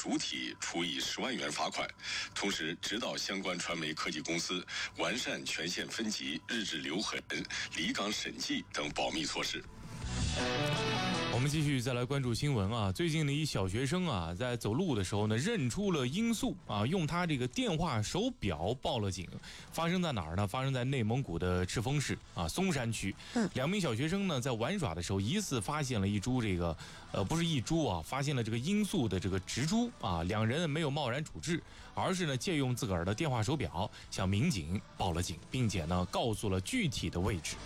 主体处以10万元罚款，同时指导相关传媒科技公司完善权限分级、日志留痕、离岗审计等保密措施。 我们继续再来关注新闻啊！最近的一小学生啊，在走路的时候呢，认出了音速啊，用他这个电话手表报了警。发生在哪儿呢？发生在内蒙古的赤峰市啊松山区。2名小学生呢，在玩耍的时候，疑似发现了一株这个不是一株啊，发现了这个音速的这个植株啊。2人没有贸然处置，而是呢借用自个儿的电话手表向民警报了警，并且呢告诉了具体的位置。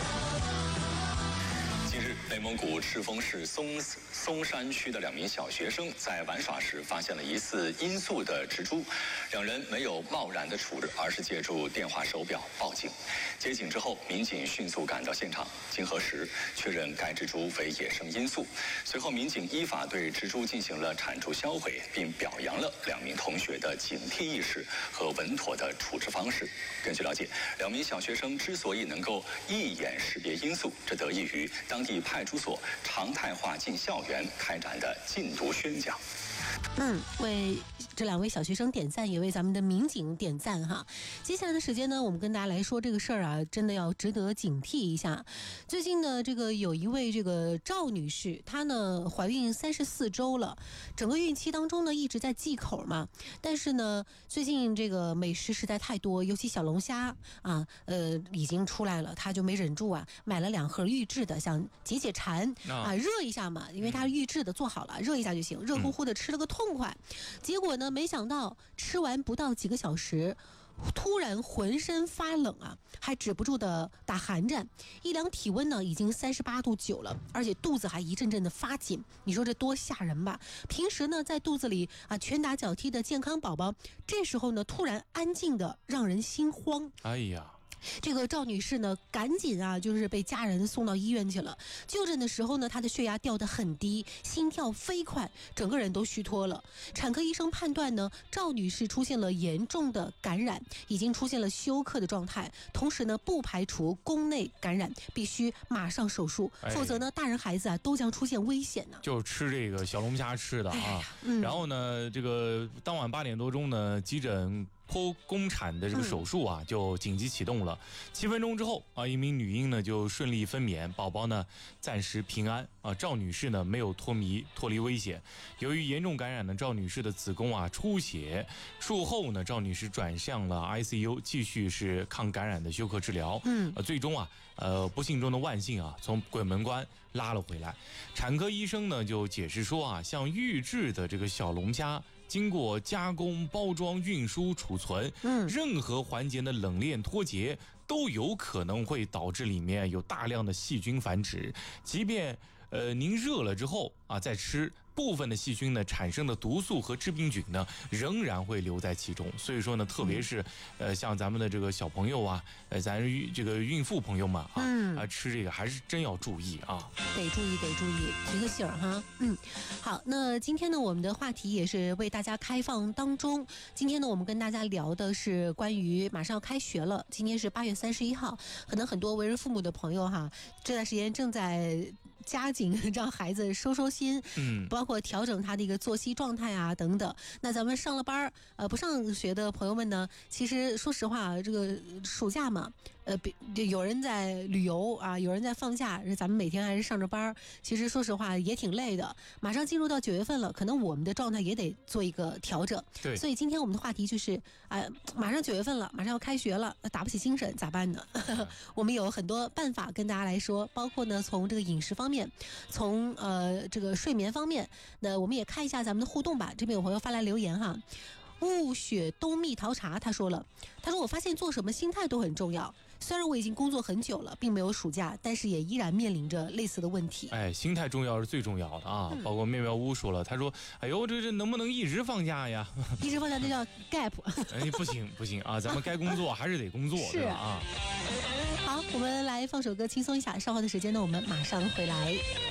近日，内蒙古赤峰市松山区的2名小学生在玩耍时发现了疑似音速的植株，2人没有贸然的处置，而是借助电话手表报警。接警之后，民警迅速赶到现场，经核实确认该植株为野生音速。随后，民警依法对植株进行了铲除销毁，并表扬了2名同学的警惕意识和稳妥的处置方式。根据了解，2名小学生之所以能够一眼识别音速，这得益于当地派出所常态化进校园开展的禁毒宣讲。 为这2位小学生点赞，也为咱们的民警点赞哈。接下来的时间呢，我们跟大家来说这个事儿啊，真的要值得警惕一下。最近呢，这个有一位这个赵女士，她呢怀孕34周了，整个孕期当中呢一直在忌口嘛，但是呢，最近这个美食实在太多，尤其小龙虾啊，已经出来了，她就没忍住啊，买了2盒预制的，想解解馋啊，热一下嘛，因为它是预制的，做好了，热一下就行，热乎乎的吃了个痛快。结果呢，没想到吃完不到几个小时，突然浑身发冷啊，还止不住的打寒战，一量体温呢已经38度9了，而且肚子还一阵阵的发紧，你说这多吓人吧？平时呢在肚子里啊拳打脚踢的健康宝宝，这时候呢突然安静的让人心慌。 哎呀！ 这个赵女士呢，赶紧啊，就是被家人送到医院去了。就诊的时候呢，她的血压掉得很低，心跳飞快，整个人都虚脱了。产科医生判断呢，赵女士出现了严重的感染，已经出现了休克的状态，同时呢，不排除宫内感染，必须马上手术，否则呢，大人孩子啊都将出现危险呢。 就吃这个小龙虾吃的啊，然后呢，这个当晚8点多钟呢，急诊剖宫产的这个手术啊，就紧急启动了。7分钟之后啊，一名女婴呢就顺利分娩，宝宝呢暂时平安啊。赵女士呢没有脱离危险。由于严重感染呢，赵女士的子宫啊出血，术后呢，赵女士转向了 ICU， 继续是抗感染的休克治疗。最终啊，不幸中的万幸啊，从鬼门关拉了回来。产科医生呢就解释说啊，像预制的这个小龙虾，经过加工、包装、运输、储存，任何环节的冷链脱节都有可能会导致里面有大量的细菌繁殖。即便您热了之后啊再吃，部分的细菌呢产生的毒素和致病菌呢仍然会留在其中。所以说呢，特别是像咱们的这个小朋友啊，咱这个孕妇朋友们啊，吃这个还是真要注意啊， 得注意，提个醒儿哈。好，那今天呢，我们的话题也是为大家开放当中。今天呢，我们跟大家聊的是关于马上要开学了，今天是8月31号，可能很多为人父母的朋友哈，这段时间正在加紧让孩子收心，包括调整他的一个作息状态啊等等。那咱们上了班不上学的朋友们呢，其实说实话，这个暑假嘛，有人在旅游啊，有人在放假，咱们每天还是上着班，其实说实话也挺累的。马上进入到9月份了，可能我们的状态也得做一个调整。 对， 所以今天我们的话题就是马上9月份了，马上要开学了，打不起精神咋办呢？我们有很多办法跟大家来说，包括呢从这个饮食方面，从这个睡眠方面，那我们也看一下咱们的互动吧。这边有朋友发来留言哈，雾雪冬蜜桃茶，他说我发现做什么心态都很重要。虽然我已经工作很久了，并没有暑假，但是也依然面临着类似的问题。 心态重要是最重要的啊。包括妙妙屋说了，他说哎呦这能不能一直放假呀？ 一直放假那叫 gap。 不行啊，咱们该工作还是得工作， 是对吧啊？ 好，我们来放首歌轻松一下，稍后的时间呢，我们马上回来。